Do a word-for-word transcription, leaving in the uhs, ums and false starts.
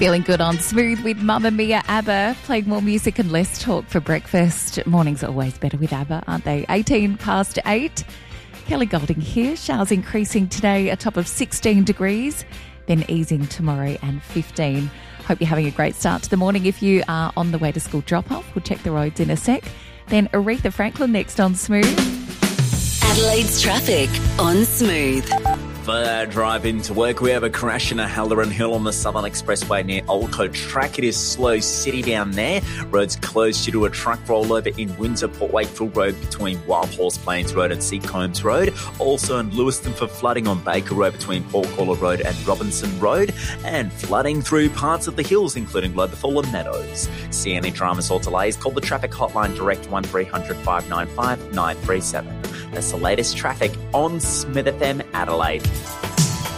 Feeling good on Smooth with Mamma Mia ABBA, playing more music and less talk for breakfast. Mornings are always better with ABBA, aren't they? eighteen past eight. Kelly Golding here. Showers increasing today, a top of sixteen degrees, then easing tomorrow and fifteen. Hope you're having a great start to the morning. If you are on the way to school drop-off, we'll check the roads in a sec. Then Aretha Franklin next on Smooth. Adelaide's traffic on Smooth. For our drive into work, we have a crash in a Halloran Hill on the Southern Expressway near Old Coach Track. It is slow city down there. Roads closed due to a truck rollover in Windsor, Port Wakefield Road between Wild Horse Plains Road and Seacombs Road. Also in Lewiston for flooding on Baker Road between Port Caller Road and Robinson Road. And flooding through parts of the hills, including Lobethal and Meadows. See any dramas or delays, call the traffic hotline direct one three hundred, five nine five, nine three seven. That's the latest traffic on Smith F M Adelaide.